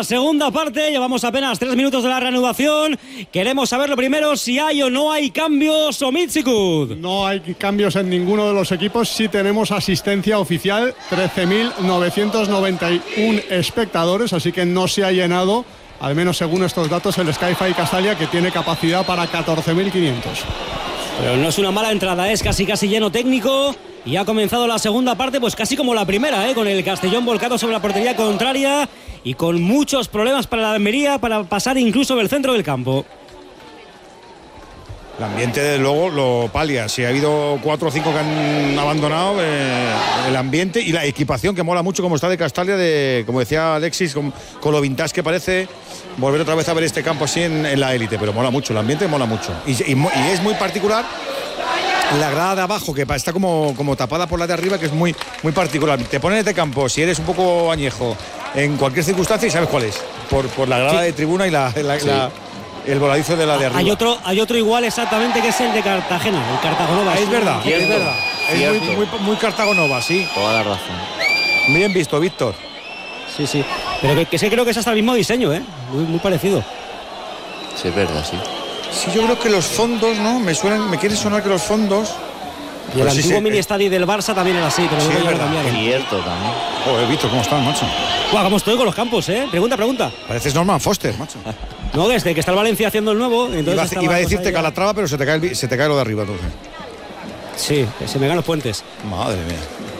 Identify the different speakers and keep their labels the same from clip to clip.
Speaker 1: la segunda parte, llevamos apenas 3 minutos de la reanudación. Queremos saber lo primero, si hay o no hay cambios o Mitsikut.
Speaker 2: No hay cambios en ninguno de los equipos, sí tenemos asistencia oficial, 13.991 espectadores, así que no se ha llenado, al menos según estos datos, el Sky-Fi Castalia, que tiene capacidad para 14.500.
Speaker 1: Pero no es una mala entrada, es casi lleno técnico. Y ha comenzado la segunda parte, pues casi como la primera, con el Castellón volcado sobre la portería contraria y con muchos problemas para la Almería para pasar incluso del centro del campo.
Speaker 3: El ambiente, desde luego, lo palia. Si ha habido 4 o 5 que han abandonado, el ambiente y la equipación, que mola mucho como está de Castalia, como decía Alexis, con lo vintage que parece, volver otra vez a ver este campo así en la élite. Pero mola mucho, el ambiente mola mucho. Y es muy particular la grada de abajo, que está como tapada por la de arriba, que es muy, muy particular. Te ponen este campo, si eres un poco añejo, en cualquier circunstancia, y sabes cuál es. Por la grada de tribuna y el voladizo de la de arriba.
Speaker 1: Hay otro igual exactamente, que es el de Cartagena, el Cartagonova.
Speaker 3: Es verdad,
Speaker 4: cierto,
Speaker 3: es verdad.
Speaker 4: Cierto.
Speaker 3: Es muy Cartagonova, sí.
Speaker 4: Toda la razón.
Speaker 3: Bien visto, Víctor.
Speaker 1: Sí. Pero que creo que es hasta el mismo diseño, muy parecido.
Speaker 4: Sí, es verdad, sí.
Speaker 3: Sí, yo creo que los fondos, ¿no? Me quiere sonar que los fondos.
Speaker 1: Y el antiguo mini estadio del Barça también era así, pero
Speaker 3: sí,
Speaker 1: luego
Speaker 3: es verdad.
Speaker 4: Cierto también.
Speaker 3: Joder, Víctor, ¿cómo están, macho?
Speaker 1: Guau, ¿cómo estoy con los campos, Pregunta.
Speaker 3: Pareces Norman Foster, macho.
Speaker 1: No, desde que está el Valencia haciendo el nuevo. Entonces
Speaker 3: iba a decirte Calatrava, pero se te cae lo de arriba, entonces.
Speaker 1: Sí, se me caen los puentes.
Speaker 3: Madre mía.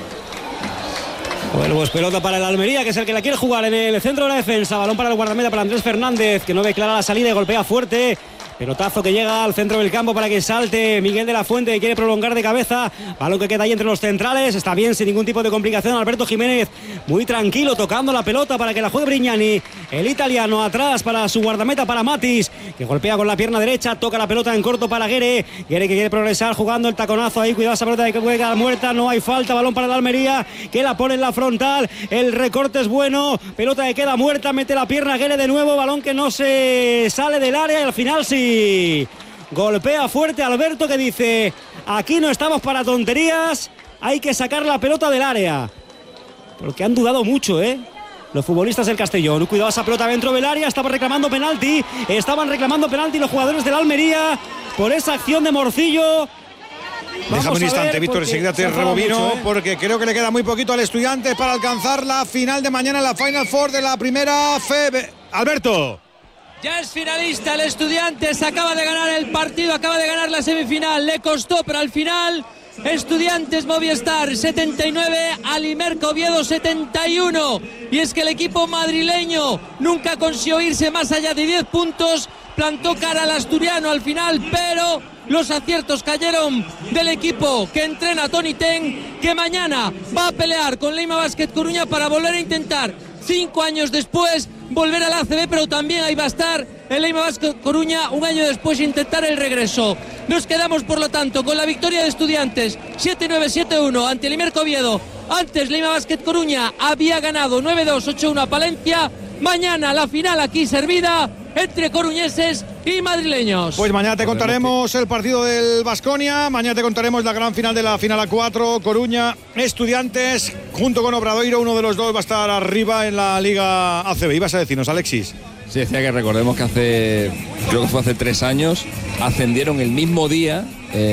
Speaker 1: Bueno, pues pelota para el Almería, que es el que la quiere jugar en el centro de la defensa. Balón para el guardameta, para Andrés Fernández, que no ve clara la salida y golpea fuerte. Pelotazo que llega al centro del campo para que salte Miguel de la Fuente, que quiere prolongar de cabeza. Balón que queda ahí entre los centrales. Está bien, sin ningún tipo de complicación. Alberto Jiménez, muy tranquilo, tocando la pelota para que la juegue Brignani. El italiano atrás para su guardameta, para Matis, que golpea con la pierna derecha. Toca la pelota en corto para Guere. Guere que quiere progresar jugando el taconazo ahí. Cuidado esa pelota de que puede quedar muerta. No hay falta. Balón para el Almería, que la pone en la frontal. El recorte es bueno. Pelota que queda muerta. Mete la pierna Guere de nuevo. Balón que no se sale del área y al final sí. Golpea fuerte Alberto, que dice: aquí no estamos para tonterías, hay que sacar la pelota del área. Porque han dudado mucho, los futbolistas del Castellón. Cuidado esa pelota dentro del área. Estaban reclamando penalti los jugadores del Almería por esa acción de Morcillo.
Speaker 3: Déjame un instante, Víctor, enseguida te rebobino, porque creo que le queda muy poquito al Estudiantes para alcanzar la final de mañana, la Final Four de la primera FEB. Alberto.
Speaker 5: Ya es finalista el Estudiantes, acaba de ganar el partido, acaba de ganar la semifinal, le costó, pero al final Estudiantes Movistar 79, Alimerca Oviedo 71. Y es que el equipo madrileño nunca consiguió irse más allá de 10 puntos, plantó cara al asturiano al final, pero los aciertos cayeron del equipo que entrena Toni Ten, que mañana va a pelear con Leima Basket Coruña para volver a intentar 5 años después volver a la ACB, pero también ahí va a estar el Leima Basket Coruña un año después intentar el regreso. Nos quedamos por lo tanto con la victoria de Estudiantes 7-9, 7-1 ante el Alimerca Oviedo. Antes Leima Basket Coruña había ganado 9-2, 8-1 a Palencia. Mañana la final aquí servida entre coruñeses y madrileños.
Speaker 3: Pues mañana te contaremos el partido del Baskonia, mañana te contaremos la gran final de la final A4, Coruña, Estudiantes, junto con Obradoiro, uno de los dos va a estar arriba en la Liga ACB. ¿Ibas a decirnos, Alexis?
Speaker 6: Sí, decía que recordemos que creo que fue hace 3 años, ascendieron el mismo día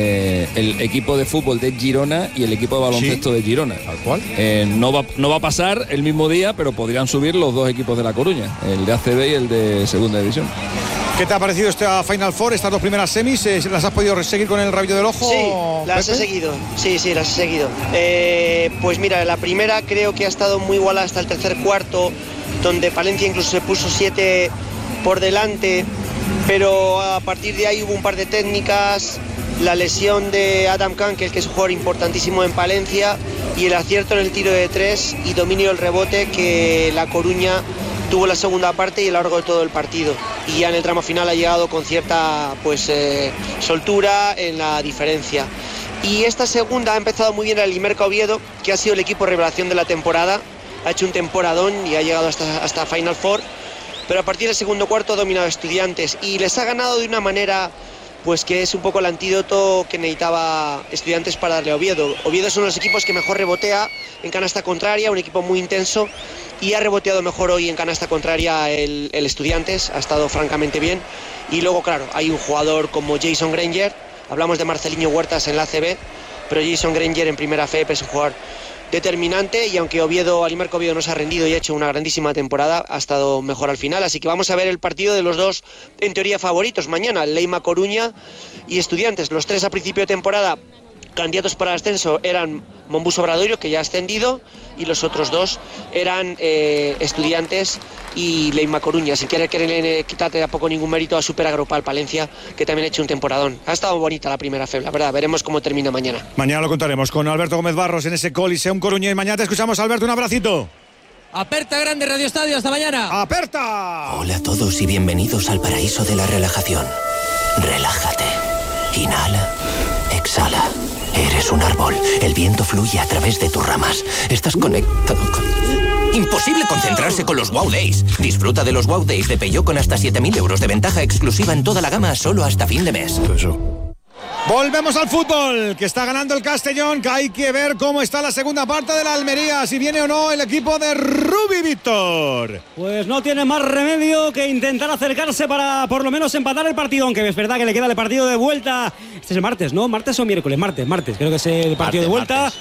Speaker 6: el equipo de fútbol de Girona y el equipo de baloncesto de Girona.
Speaker 3: ¿Tal cual?
Speaker 6: No va a pasar el mismo día, pero podrían subir los dos equipos de La Coruña, el de ACB y el de Segunda División.
Speaker 3: ¿Qué te ha parecido esta Final Four, estas 2 primeras semis? ¿Las has podido seguir con el rabillo del ojo?
Speaker 7: Sí, las
Speaker 3: Pepe?
Speaker 7: he seguido. Sí, las he seguido. Pues mira, la primera creo que ha estado muy igualada hasta el tercer cuarto, donde Palencia incluso se puso 7 por delante, pero a partir de ahí hubo un par de técnicas, la lesión de Adam Kankel, que es un jugador importantísimo en Palencia, y el acierto en el tiro de 3 y dominio del rebote que La Coruña tuvo la segunda parte y a lo largo de todo el partido. Y ya en el tramo final ha llegado con cierta soltura en la diferencia. Y esta segunda ha empezado muy bien el Alimerca Oviedo, que ha sido el equipo revelación de la temporada. Ha hecho un temporadón y ha llegado hasta Final Four. Pero a partir del segundo cuarto ha dominado a Estudiantes y les ha ganado de una manera pues que es un poco el antídoto que necesitaba Estudiantes para darle a Oviedo. Oviedo es uno de los equipos que mejor rebotea en canasta contraria, un equipo muy intenso, y ha reboteado mejor hoy en canasta contraria el Estudiantes, ha estado francamente bien. Y luego, claro, hay un jugador como Jason Granger, hablamos de Marcelinho Huertas en la ACB, pero Jason Granger en primera FEP es un jugador determinante, y aunque Alimerco Oviedo no se ha rendido y ha hecho una grandísima temporada, ha estado mejor al final. Así que vamos a ver el partido de los dos, en teoría, favoritos mañana, Leima Coruña y Estudiantes. Los tres a principio de temporada candidatos para el ascenso eran Monbus Obradoiro, que ya ha ascendido, y los otros dos eran Estudiantes y Leima Coruña, sin querer quitarle tampoco ningún mérito a Super Agropal Palencia, que también ha hecho un temporadón. Ha estado bonita la primera FEB, la verdad. Veremos cómo termina mañana.
Speaker 3: Mañana lo contaremos con Alberto Gómez Barros en ese Coliseum Coruña, y mañana te escuchamos, Alberto, un abracito.
Speaker 5: Aperta grande Radio Estadio, hasta mañana.
Speaker 3: ¡Aperta!
Speaker 8: Hola a todos y bienvenidos al paraíso de la relajación. Relájate. Inhala. Exhala. Eres un árbol. El viento fluye a través de tus ramas. Estás conectado con... Imposible concentrarse con los Wow Days. Disfruta de los Wow Days de Peugeot con hasta 7.000 euros de ventaja exclusiva en toda la gama solo hasta fin de mes.
Speaker 3: Volvemos al fútbol, que está ganando el Castellón, que hay que ver cómo está la segunda parte de la Almería, si viene o no el equipo de Rubi Víctor.
Speaker 1: Pues no tiene más remedio que intentar acercarse para por lo menos empatar el partido, aunque es verdad que le queda el partido de vuelta. Este es el martes, ¿no? ¿Martes o miércoles? Martes, creo que es el partido de vuelta.
Speaker 3: Martes.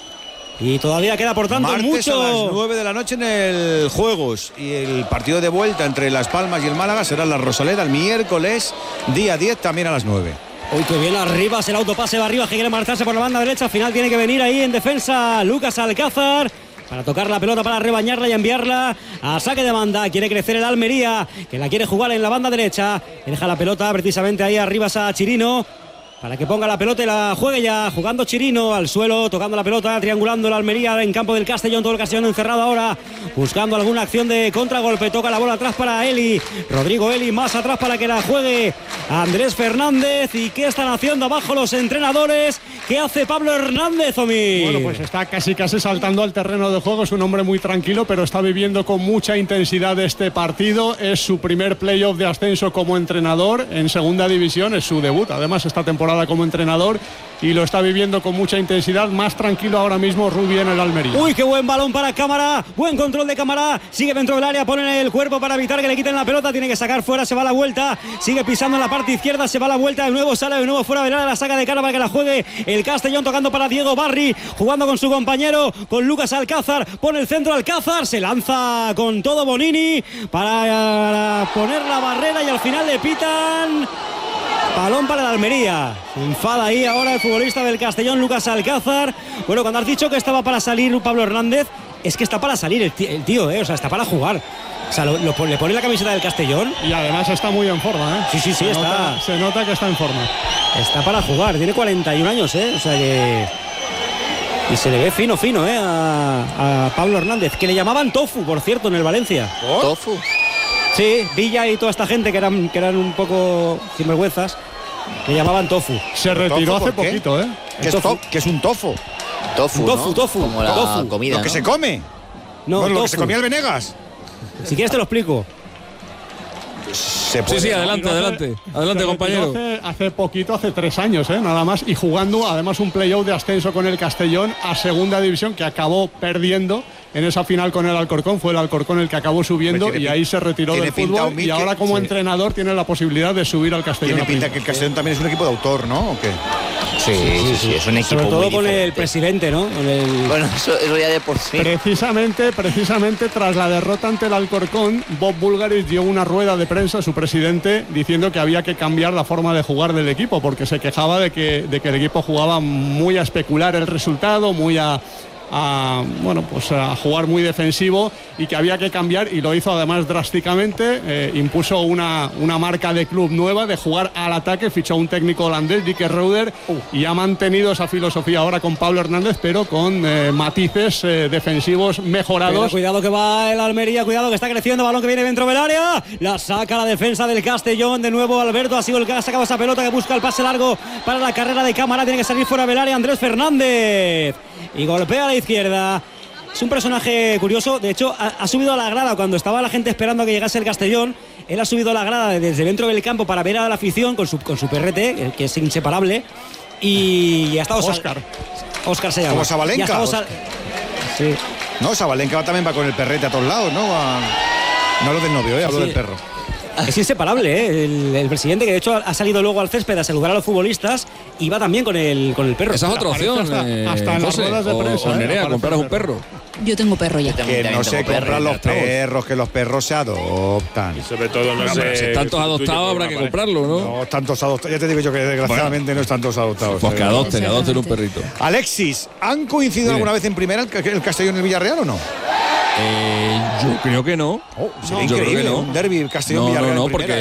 Speaker 1: Y todavía queda, por tanto,
Speaker 3: Martes
Speaker 1: mucho.
Speaker 3: a las 9 de la noche en el Juegos, y el partido de vuelta entre Las Palmas y el Málaga será en la Rosaleda el miércoles, día 10, también a las 9.
Speaker 1: Uy, que bien arriba, el autopase va arriba, que quiere marcharse por la banda derecha. Al final tiene que venir ahí en defensa Lucas Alcázar para tocar la pelota, para rebañarla y enviarla a saque de banda. Quiere crecer el Almería, que la quiere jugar en la banda derecha. Deja la pelota precisamente ahí arriba a Chirino, para que ponga la pelota y la juegue ya, jugando Chirino al suelo, tocando la pelota, triangulando la Almería en campo del Castellón, todo el Castellón encerrado ahora, buscando alguna acción de contragolpe. Toca la bola atrás para Eli, Rodrigo Eli, más atrás para que la juegue Andrés Fernández. ¿Y qué están haciendo abajo los entrenadores? ¿Qué hace Pablo Hernández, Omi?
Speaker 2: Bueno, pues está casi saltando al terreno de juego. Es un hombre muy tranquilo, pero está viviendo con mucha intensidad este partido. Es su primer playoff de ascenso como entrenador en segunda división, es su debut además esta temporada como entrenador, y lo está viviendo con mucha intensidad. Más tranquilo ahora mismo Rubi en el Almería.
Speaker 1: Uy, qué buen balón para Cámara, buen control de Cámara, sigue dentro del área, pone el cuerpo para evitar que le quiten la pelota, tiene que sacar fuera, se va a la vuelta, sigue pisando en la parte izquierda, se va a la vuelta, de nuevo sale de nuevo fuera del área, la saca de cara para que la juegue el Castellón, tocando para Diego Barri, jugando con su compañero, con Lucas Alcázar, pone el centro Alcázar, se lanza con todo Bonini para poner la barrera, y al final le pitan balón para la Almería. Se enfada ahí ahora el futbolista del Castellón, Lucas Alcázar. Bueno, cuando has dicho que estaba para salir Pablo Hernández, es que está para salir el tío, o sea, está para jugar. O sea, le pone la camiseta del Castellón.
Speaker 2: Y además está muy en forma, ¿eh?
Speaker 1: Sí, está.
Speaker 2: Se nota que está en forma.
Speaker 1: Está para jugar, tiene 41 años, O sea que... Y se le ve fino, a Pablo Hernández, que le llamaban Tofu, por cierto, en el Valencia.
Speaker 3: ¿Oh?
Speaker 4: ¿Tofu?
Speaker 1: Sí, Villa y toda esta gente que eran un poco sinvergüenzas, le llamaban Tofu.
Speaker 2: Se retiró hace poquito, ¿eh?
Speaker 3: ¿Qué es un tofu?
Speaker 4: Tofu, ¿no?
Speaker 1: Tofu.
Speaker 4: Como la
Speaker 1: Tofu.
Speaker 4: comida,
Speaker 3: Lo que
Speaker 4: ¿no?
Speaker 3: se come.
Speaker 1: No,
Speaker 3: Bueno, lo que se
Speaker 1: tofu.
Speaker 3: comía el Venegas.
Speaker 1: Si quieres te lo explico.
Speaker 3: Se puede,
Speaker 6: Sí,
Speaker 3: ¿no?
Speaker 6: adelante, compañero.
Speaker 2: Hace poquito, hace 3 años, nada más, y jugando además un playoff de ascenso con el Castellón a segunda división, que acabó perdiendo en esa final con el Alcorcón. Fue el Alcorcón el que acabó subiendo, y ahí se retiró del fútbol, y ahora como entrenador tiene la posibilidad de subir al Castellón.
Speaker 3: Tiene pinta que el Castellón también es un equipo de autor, ¿no? ¿O qué?
Speaker 4: Sí, es un equipo
Speaker 1: Sobre todo
Speaker 4: muy
Speaker 1: con
Speaker 4: diferente.
Speaker 1: el presidente, ¿no?
Speaker 4: Bueno, eso ya de por sí.
Speaker 2: Precisamente tras la derrota ante el Alcorcón, Bob Bulgaris dio una rueda de prensa a su presidente diciendo que había que cambiar la forma de jugar del equipo, porque se quejaba de que el equipo jugaba muy a especular el resultado, muy a jugar muy defensivo, y que había que cambiar, y lo hizo además drásticamente. Impuso una marca de club nueva de jugar al ataque, fichó a un técnico holandés, Dick Reuter, y ha mantenido esa filosofía ahora con Pablo Hernández, pero con matices defensivos mejorados.
Speaker 1: Pero cuidado que va el Almería, cuidado que está creciendo, balón que viene dentro del área, la saca la defensa del Castellón, de nuevo Alberto ha sido el que ha sacado esa pelota, que busca el pase largo para la carrera de Cámara, tiene que salir fuera del área Andrés Fernández, y golpea a la izquierda. Es un personaje curioso, de hecho ha subido a la grada cuando estaba la gente esperando a que llegase el Castellón. Él ha subido a la grada desde dentro del campo para ver a la afición con su perrete, que es inseparable, y ha estado...
Speaker 2: Óscar
Speaker 1: se llama.
Speaker 3: Como Sabalenka.
Speaker 1: Sí.
Speaker 3: No, Sabalenka también va con el perrete a todos lados, ¿no? No lo del novio, hablo del perro.
Speaker 1: Es inseparable, ¿eh? El presidente, que de hecho ha salido luego al césped a saludar a los futbolistas, y va también con el perro.
Speaker 6: Esa es otra opción.
Speaker 2: Hasta en las ruedas de prensa.
Speaker 6: O Nerea, compraros un perro.
Speaker 9: Yo tengo perro ya.
Speaker 3: Que no se compran los perros, que los perros se adoptan.
Speaker 10: Y sobre todo no sé.
Speaker 6: Si están todos adoptados habrá que comprarlo, ¿no?
Speaker 3: No, tantos adoptados. Ya te digo yo que desgraciadamente no están todos adoptados.
Speaker 6: Pues que adopten un perrito.
Speaker 3: Alexis, ¿han coincidido alguna vez en primera el Castellón y el Villarreal o no?
Speaker 6: Yo creo que no.
Speaker 3: Sería increíble, ¿no? Un derbi Castellón-Villarreal.
Speaker 6: No, porque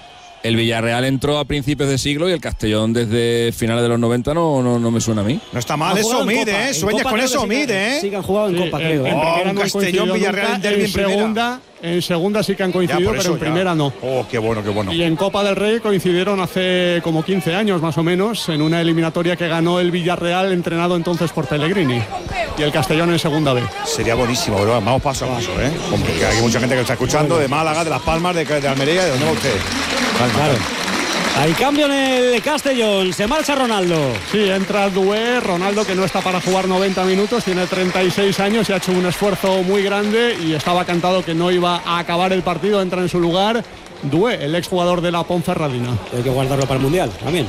Speaker 6: el Villarreal entró a principios de siglo y el Castellón desde finales de los 90 no me suena a mí.
Speaker 3: No está mal eso, Mide, ¿eh? Sueñas con eso, Mide, ¿eh?
Speaker 1: Sí que han jugado en Copa, creo.
Speaker 3: Un Castellón-Villarreal en derbi en primera.
Speaker 2: En segunda sí que han coincidido, pero en primera no.
Speaker 3: Oh, qué bueno, qué bueno.
Speaker 2: Y en Copa del Rey coincidieron hace como 15 años más o menos, en una eliminatoria que ganó el Villarreal, entrenado entonces por Pellegrini. Y el Castellón en segunda B.
Speaker 3: Sería buenísimo, pero vamos paso a paso, ¿eh? Porque hay mucha gente que está escuchando de Málaga, de Las Palmas, de Almería, ¿de dónde va usted?
Speaker 1: Claro. Hay cambio en el Castellón, se marcha Ronaldo.
Speaker 2: Sí, entra Doué, Ronaldo, que no está para jugar 90 minutos, tiene 36 años y ha hecho un esfuerzo muy grande y estaba cantado que no iba a acabar el partido, entra en su lugar Doué, el exjugador de la Ponferradina.
Speaker 1: Hay que guardarlo para el Mundial también.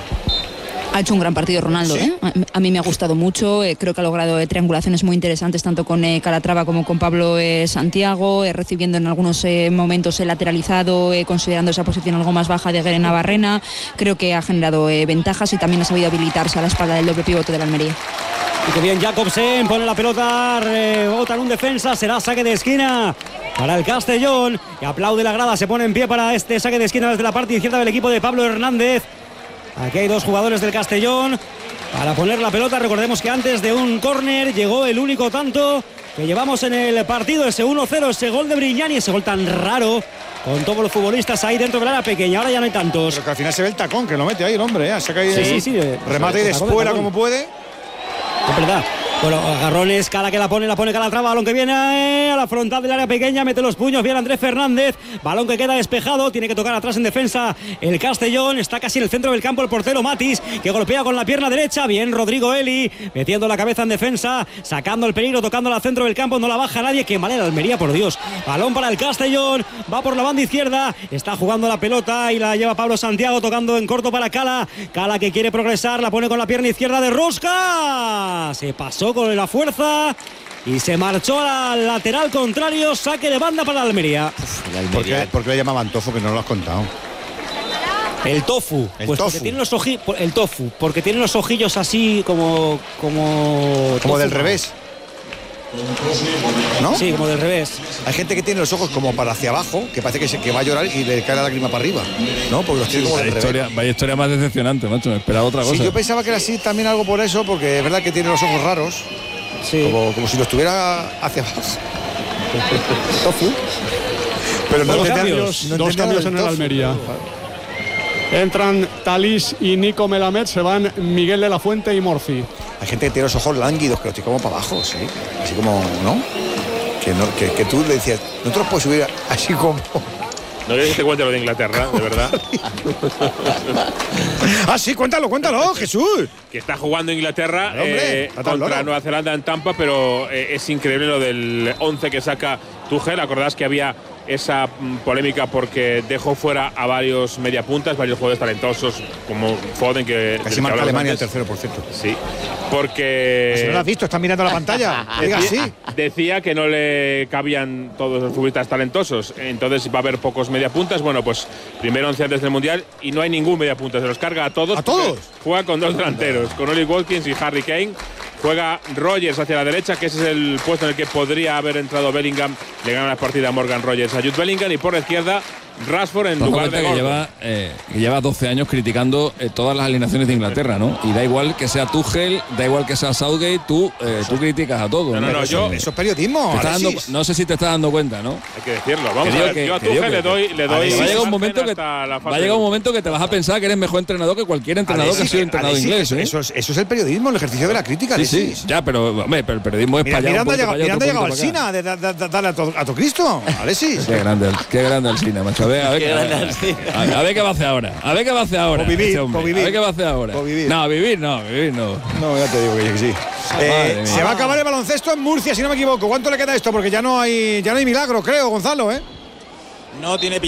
Speaker 9: Ha hecho un gran partido Ronaldo, ¿sí? A mí me ha gustado mucho, creo que ha logrado triangulaciones muy interesantes tanto con Calatrava como con Pablo Santiago, recibiendo en algunos momentos el lateralizado, considerando esa posición algo más baja de Guerre Navarrena. Creo que ha generado ventajas y también ha sabido habilitarse a la espalda del doble pivote de la Almería.
Speaker 1: Y que bien, Jacobsen pone la pelota, rebota en un defensa, será saque de esquina para el Castellón, y aplaude la grada, se pone en pie para este saque de esquina desde la parte izquierda del equipo de Pablo Hernández. Aquí hay dos jugadores del Castellón para poner la pelota. Recordemos que antes de un córner llegó el único tanto que llevamos en el partido, ese 1-0, ese gol de Brignani, ese gol tan raro, con todos los futbolistas ahí dentro del área pequeña. Ahora ya no hay tantos.
Speaker 3: Pero que al final se ve el tacón, que lo mete ahí el hombre, ¿eh? Saca ahí
Speaker 1: sí,
Speaker 3: remate y de espuela como puede.
Speaker 1: Es verdad. Bueno, agarrones, Cala que la pone Calatrava, balón que viene a la frontal del área pequeña, mete los puños, bien Andrés Fernández, balón que queda despejado, tiene que tocar atrás en defensa el Castellón, está casi en el centro del campo el portero Matis, que golpea con la pierna derecha, bien Rodrigo Eli, metiendo la cabeza en defensa, sacando el peligro, tocando al centro del campo, no la baja nadie, que mal el Almería, por Dios, balón para el Castellón, va por la banda izquierda, está jugando la pelota y la lleva Pablo Santiago, tocando en corto para Cala que quiere progresar, la pone con la pierna izquierda de rosca, se pasó con la fuerza y se marchó al lateral contrario, saque de banda para la Almería.
Speaker 3: ¿Por qué le llamaban tofu, que no lo has contado?
Speaker 1: El tofu,
Speaker 3: tofu.
Speaker 1: Porque tiene los el tofu, porque tiene los ojillos así como
Speaker 3: del revés. ¿No?
Speaker 1: Sí, como del revés.
Speaker 3: Hay gente que tiene los ojos como para hacia abajo, que parece que va a llorar y le cae la lágrima para arriba, ¿no? Porque los tiene como del revés.
Speaker 6: Vaya historia más decepcionante, macho. Me esperaba otra cosa.
Speaker 3: Sí, yo pensaba que era así también algo por eso, porque es verdad que tiene los ojos raros.
Speaker 1: Sí.
Speaker 3: Como si los tuviera hacia abajo.
Speaker 1: Tofu.
Speaker 3: Pero no
Speaker 2: dos cambios en el Almería. Entran Talís y Nico Melamed, se van Miguel de la Fuente y Morci.
Speaker 3: Hay gente que tiene los ojos lánguidos, que los tiene como para abajo, sí. Así como, ¿no? Que tú le decías, no te los puedes subir así como.
Speaker 10: No quieres que te cuente lo de Inglaterra, de verdad.
Speaker 3: Sí, cuéntalo, Jesús.
Speaker 10: Que está jugando Inglaterra contra Nueva Zelanda en Tampa, pero es increíble lo del 11 que saca Tuchel. Acordás que había esa polémica porque dejó fuera a varios mediapuntas, varios jugadores talentosos como Foden, que
Speaker 3: casi marca Alemania el tercero, por cierto.
Speaker 10: Sí, porque
Speaker 3: si no lo has visto, estás mirando la pantalla.
Speaker 10: Decía que no le cabían todos los futbolistas talentosos, entonces va a haber pocos mediapuntas. Bueno, pues primero 11 antes del Mundial y no hay ningún mediapunta, se los carga a todos.
Speaker 3: ¿A todos?
Speaker 10: Juega con dos delanteros, con Oli Watkins y Harry Kane. Juega Rogers hacia la derecha, que ese es el puesto en el que podría haber entrado Bellingham. Le gana la partida a Morgan Rogers a Jude Bellingham, y por la izquierda Rashford en lugar de Gordon.
Speaker 6: Que lleva 12 años criticando todas las alineaciones de Inglaterra, ¿no? Y da igual que sea Tuchel, da igual que sea Southgate, tú criticas a todos.
Speaker 10: No,
Speaker 3: eso es periodismo.
Speaker 6: No sé si te estás dando cuenta, ¿no?
Speaker 10: Hay que decirlo. Vamos a ver, yo a Tuchel le doy.
Speaker 6: Va a llegar un momento que te vas a pensar que eres mejor entrenador que cualquier entrenador que ha sido entrenador inglés.
Speaker 3: Eso es el periodismo, el ejercicio de la crítica.
Speaker 6: Sí. Ya, pero el periodismo es para allá.
Speaker 3: Miranda ha llegado al Sina de darle a tu Cristo, Alexis.
Speaker 6: Qué grande el Sina, macho. ver qué va a hacer ahora. A ver qué va a hacer ahora.
Speaker 3: Vivir.
Speaker 6: A ver qué va a hacer ahora. No, vivir no.
Speaker 3: No, ya te digo que sí. Se va a acabar el baloncesto en Murcia, si no me equivoco. ¿Cuánto le queda esto? Porque ya no hay milagro, creo, Gonzalo, ¿eh?
Speaker 11: No tiene